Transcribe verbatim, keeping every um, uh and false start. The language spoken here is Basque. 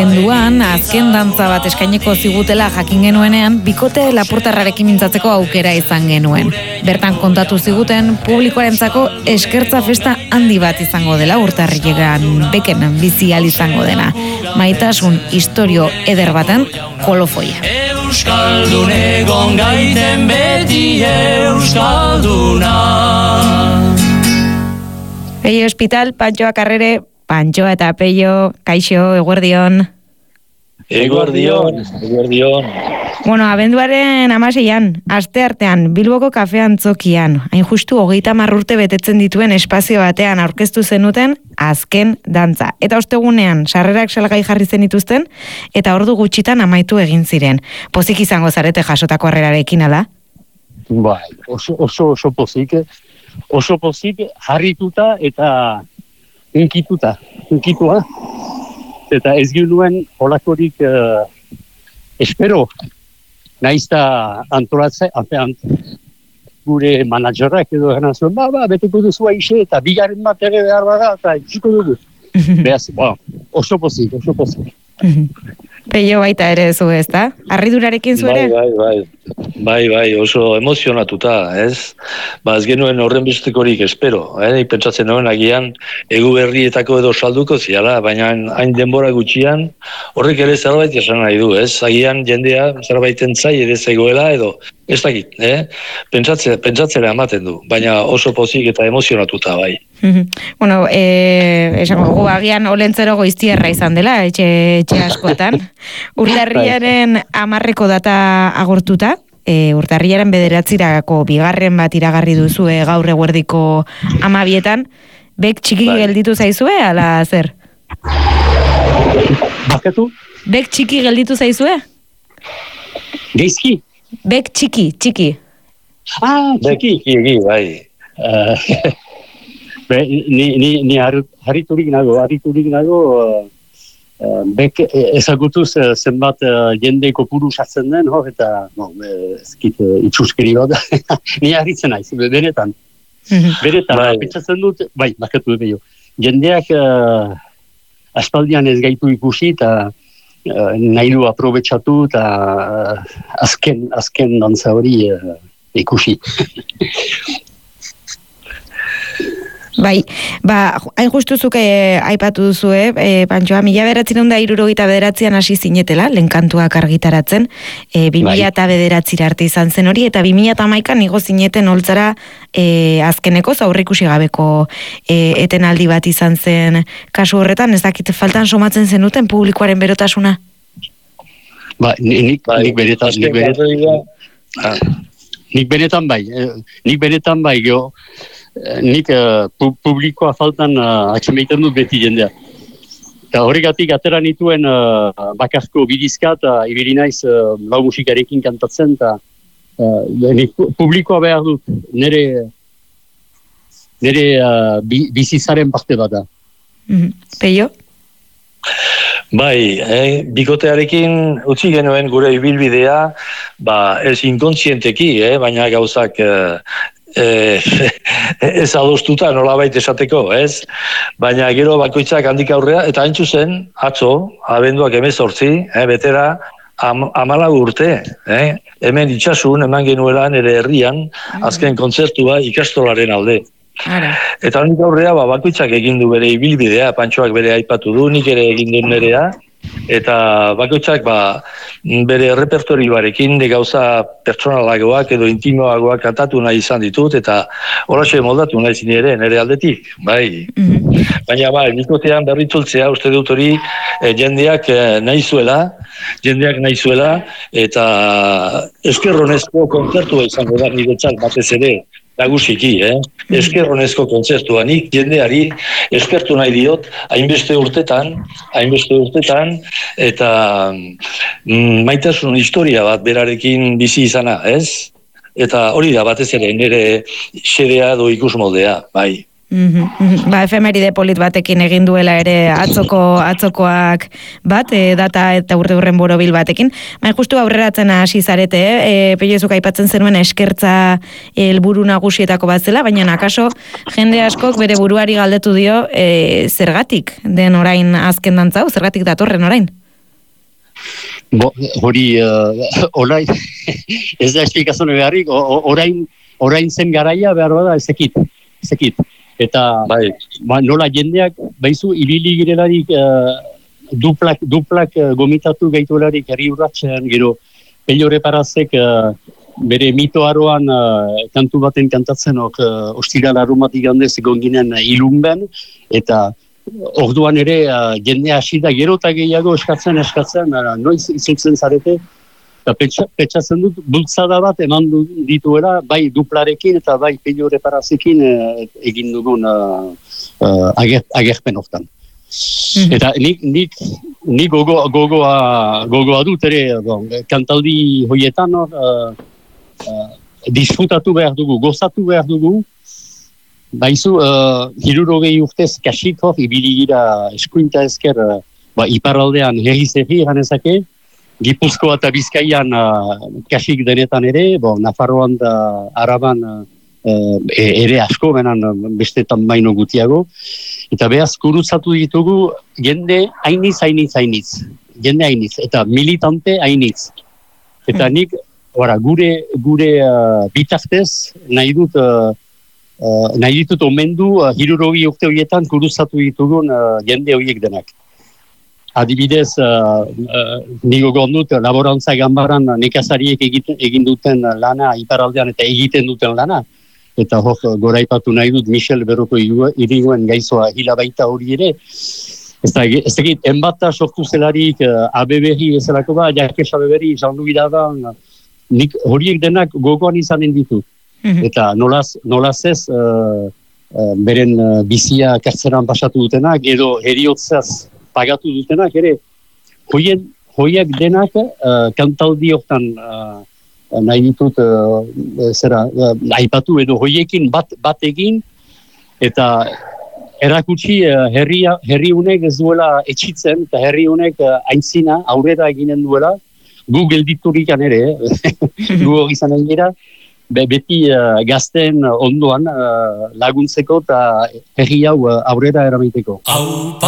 abenduan, azken dantza bat eskaineko zigutela jakin genuenean, bikote lapurtarrarekin mintzatzeko aukera izan genuen. Bertan kontatu ziguten, publikoarentzako eskertza festa handi bat izango dela urtarrilean beken bizi ahal izango dena. Maitasun istorio eder baten kolofoia. Euskaldun egon gaiten beti euskalduna. Peio Hospital, Pantxoa Karrere, Pantxoa eta Peio, kaixo, eguerdion. Eguerdion, eguerdion. Bueno, abenduaren hamaseian, aste artean, Bilboko kafean zokian, hain justu hogeita hamar urte betetzen dituen espazio batean aurkeztu zenuten azken dantza. Eta ostegunean, sarrerak salgai jarri zenituzten, eta ordu gutxitan amaitu egin ziren. Pozik izango zarete jasotako harrerarekin, ala? Bai, oso, oso, oso pozik, oso pozik harrituta eta unkituta, unkitua. Eta ez ginuen holakorik uh, espero. Naizta antolatzea, ant, gure managerrak edo gana zuen, ba, ba, beteko duzu aixe, eta bigarren bat ere behar bada, eta txiko dugu. Behaz, ba, oso pozik, oso pozik. Peio baita ere zu ez da? Arridurarekin zu ere? Bai, bai, bai, bai, bai, oso emozionatuta, ez? Ba, ez genuen horren bestekorik espero, eh? Pentsatzen nuen agian egu berrietako edo salduko ziala, baina hain denbora gutxian horrek ere zerbait esan nahi du, ez? Agian jendea zerbaiten zai ere zegoela edo, ez dakit, eh? Pentsatzea, pentsatzera ematen du, baina oso pozik eta emozionatuta, bai. Bueno, eh, esango gu agian olentzero goiztierra izan dela, etxe, etxe askotan. Urtarriaren hamarreko data agortuta, e, urtarriaren bederatzirako bigarren bat iragarri duzue gaur eguerdiko amabietan, bek txiki bai. Gelditu zaizue, ala zer? Bakatu? Bek txiki gelditu zaizue? Geizki? Bek txiki, txiki. Ah, txiki. Txiki, bai. Uh, be, ni, ni, ni harriturik nago, harriturik nago, uh, uh, bek ezagutuz uh, zenbat uh, jende kopuru sartzen den, hor, eta no, ezkit uh, itxuskeri bat, ni harritzen naiz, benetan. Benetan, bai. Pentsatzen dut, bai, bakatu behio, jendeak uh, aspaldian ez gaitu ikusi, eta uh, nahi du aprobetxatu, eta uh, azken, azken dantza hori uh, ikusi. Bai, ba, hain justuzuk eh, aipatu duzue, eh, Pantxoa, mila bederatzireun da hirurogeita bederatzian hasi zinetela, lehenkantuak argitaratzen, eh, bi mila eta bederatzira arte izan zen hori, eta bi mila eta hamaikan igo zineten holtzara eh, azkeneko, aurreikusi gabeko eh, etenaldi bat izan zen kasu horretan, ez dakit faltan somatzen zenuten publikoaren berotasuna? Ba, nik, bai, nik beretan, nik beretan, ah, nik beretan bai, eh, nik beretan bai, geho, nik uh, pu- publikoa faltan uh, atxemeiten dut beti jendea. Eta horregatik atera nituen uh, bakazko bidizka eta ibili naiz uh, lau musikarekin kantatzen, eta uh, nik publikoa behar dut, nire, nire uh, bi, bizizaren parte bat da. Mm-hmm. Peio? Bai, eh, bikotearekin utzi genuen gure ibilbidea, ba, ez inkontzienteki, eh, baina gauzak eh, Eh, ez adostuta nolabait esateko, ez? Baina gero bakoitzak handik aurrea, eta hain zuzen, atzo, abenduak hemezortzi, eh, betera, am, amala urte, eh? Hemen itxasun, eman genuela nire herrian, azken kontzertua ikastolaren alde. Ara. Eta handik aurrea, ba, bakoitzak egin du bere ibilbidea, Pantxoak bere aipatu du, nik ere egin du nerea, eta bakoitzak ba, bere repertorioarekin de gauza pertsonalagoak edo intimoagoak kantatu nahi izan ditut, eta horaxe moldatu nahi zine ere, nire aldetik, bai. Mm-hmm. Baina bai, bikotean berritzultzea, uste dut hori eh, jendeak eh, nahi zuela, jendeak nahi zuela, eta eskerronezko kontzertua izango da niretzat batez ere, nagusiki, eh? Eskerronezko kontzertua, nik jendeari eskertu nahi diot, hainbeste urtetan, hainbeste urtetan, eta mm, maitasun historia bat berarekin bizi izana, ez? Eta hori da batez ere, nire xedea do ikus moldea, bai. Mm-hmm. Ba, efemeride polit batekin egin duela ere atzoko atzokoak bat, e, data eta urte urren borobil batekin. Baina justu aurreratzen hasi zarete, eh? E, Peioezuk aipatzen zenuen eskertza helburu nagusietako bat zela, baina akaso jende askok bere buruari galdetu dio e, zergatik den orain azken dantza hau, zergatik datorren orain? Bo, hori, uh, orain, ez da esplikazio beharrik, orain, orain zen garaia behar bada ezekit, ezekit. Eta bai. Ba, nola jendeak, baizu, ibili girelarik uh, duplak, duplak uh, gomitatu gaituelarik herri urratxean, gero, Pello Reparazek uh, bere mito aroan uh, kantu baten kantatzen, ok, uh, ostiral aromatik handez egon ginen uh, ilunben, eta orduan ere uh, jende hasi da gero eta gehiago eskatzen, eskatzen, uh, noiz izutzen zarete, eta petsa, petsatzen dut, bultzada bat eman du, dituela, bai duplarekin eta bai Pello Reparazekin uh, egin dugun uh, uh, ager, agerpen hortan. Mm-hmm. Eta nik, nik, nik gogo, gogoa, gogoa dut ere, bon, kantaldi hoietan, uh, uh, disfrutatu behar dugu, gozatu behar dugu. Baizu, uh, hirurogei urtez kasik hor, ibili gira eskuinta ezker, uh, ba, iparraldean herriz herri ganezake, Gipuzkoa eta Bizkaian uh, kasik denetan ere, bo, Nafarroan da Araban uh, ere asko, benan bestetan baino gutiago. Eta behaz, kurutzatu ditugu jende hainitz, hainitz, hainitz. Jende hainitz, eta militante hainitz. Eta nik, ora, gure, gure uh, bitartez, nahi dut, uh, uh, nahi ditut omendu, uh, hirurogi urte horietan kurutzatu ditugun uh, jende horiek denak. Adibidez, uh, uh, nigo gondut, laborantza ganbaran nekazariek egiten, egin duten lana, iparaldean eta egiten duten lana. Eta hor, goraipatu nahi dut, Michel Berroko iriguen gaizoa hilabaita hori ere. Ez da, ez da, enbata sortu zelarik, uh, abeberri ezalako ba, Jarkes abeberri, Jean-Louis Davan, nik horiek denak gogoan izanen ditu. Mm-hmm. Eta nolaz, nolaz ez, uh, uh, beren uh, bizia kartzeran pasatu dutenak, edo heriotzaz pagatu dutenak, ere, hoien, hoiek denak uh, kantaldi hortan uh, nahi ditut uh, zera, uh, aipatu edo hoiekin bat, bat egin, eta erakutsi uh, herri, herri honek ez duela etxitzen, eta herri honek uh, aintzina aurrera eginen duela, gu gelditurikan ere, gu hori izan egira, be, beti uh, gazten ondoan uh, laguntzeko eta herri hau uh, aurrera eramaiteko.